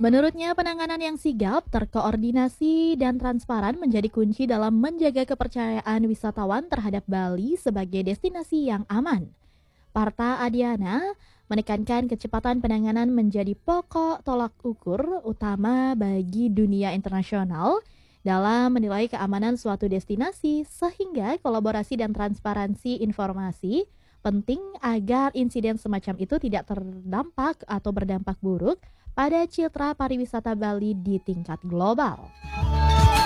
Menurutnya, penanganan yang sigap, terkoordinasi, dan transparan menjadi kunci dalam menjaga kepercayaan wisatawan terhadap Bali sebagai destinasi yang aman. Parta Adiana menekankan kecepatan penanganan menjadi pokok tolak ukur utama bagi dunia internasional dalam menilai keamanan suatu destinasi, sehingga kolaborasi dan transparansi informasi penting agar insiden semacam itu tidak berdampak buruk pada citra pariwisata Bali di tingkat global.